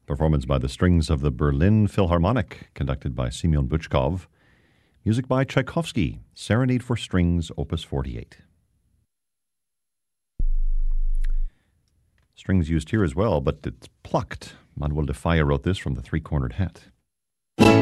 Performance by the strings of the Berlin Philharmonic, conducted by Semyon Bychkov. Music by Tchaikovsky, Serenade for Strings, Opus 48. Strings used here as well, but it's plucked. Manuel de Falla wrote this from the Three-Cornered Hat.